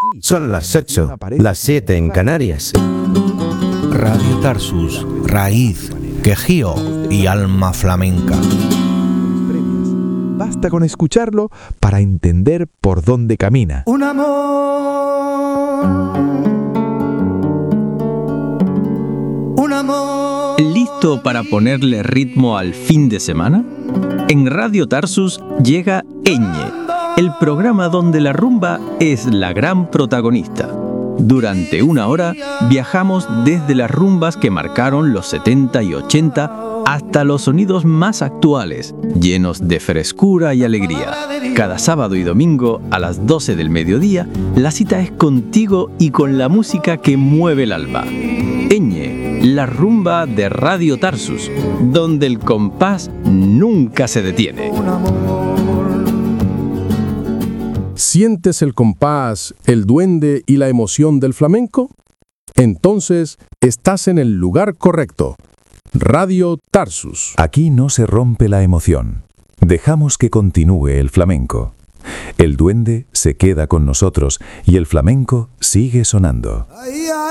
Son las 8, las 7 en Canarias. Radio Tarsus, raíz, quejío y alma flamenca. Basta con escucharlo para entender por dónde camina. Un amor. Un amor. ¿Listo para ponerle ritmo al fin de semana? En Radio Tarsus llega Eñe, el programa donde la rumba es la gran protagonista. Durante una hora viajamos desde las rumbas que marcaron los 70 y 80 hasta los sonidos más actuales, llenos de frescura y alegría. Cada sábado y domingo a las 12 del mediodía, la cita es contigo y con la música que mueve el alma. Eñe, la rumba de Radio Tarsus, donde el compás nunca se detiene. ¿Sientes el compás, el duende y la emoción del flamenco? Entonces, estás en el lugar correcto. Radio Tarsus. Aquí no se rompe la emoción. Dejamos que continúe el flamenco. El duende se queda con nosotros y el flamenco sigue sonando.